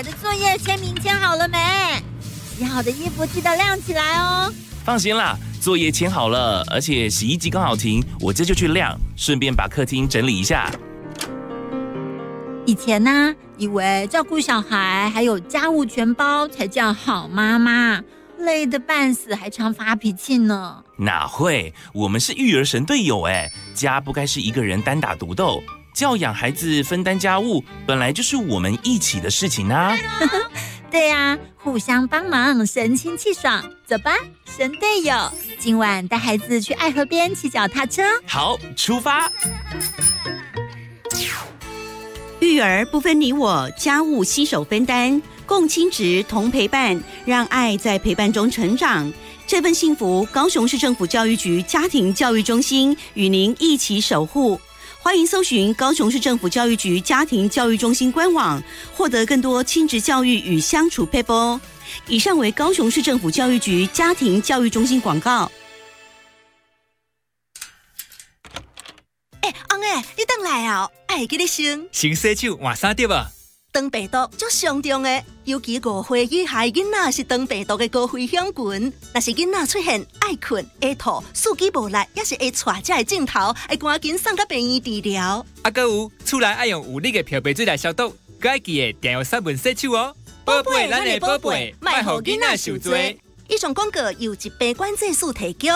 孩的作业签名签好了没？洗好的衣服记得晾起来哦。 放心啦，作业签好了，而且洗衣机刚好停，我这就去晾，顺便把客厅整理一下。 以前呢，以为照顾小孩还有家务全包才叫好妈妈，累得半死，还常发脾气呢。 哪会，我们是育儿神队友哎，家不该是一个人单打独斗，教养孩子、分担家务，本来就是我们一起的事情啊。 对呀，互相帮忙，神清气爽。走吧，神队友，今晚带孩子去爱河边骑脚踏车。 好，出发。 育儿不分你我，家务携手分担，共亲职同陪伴，让爱在陪伴中成长。这份幸福，高雄市政府教育局家庭教育中心与您一起守护。欢迎搜寻高雄市政府教育局家庭教育中心官网，获得更多亲职教育与相处撇步。以上为高雄市政府教育局家庭教育中心广告。 翁诶，你回来啊？爱给你先先洗手换衫对吧？ 肠病毒足上重的，尤其5岁以下囡仔是肠病毒的高危险群。若是囡仔出现爱困、会吐、四肢无力，也是会带这个镜头，会赶紧送到病院治疗。 还有，厝内爱用有力的漂白水来消毒，佮爱记得定用3分洗手哦。 宝贝，咱的宝贝，莫让囡仔受罪。以上广告由一杯关节素提供。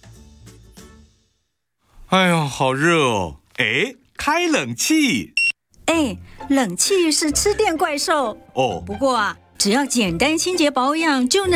哎呀，好热哦！哎，开冷气。 冷气是吃电怪兽哦。 不过只要简单清洁保养就能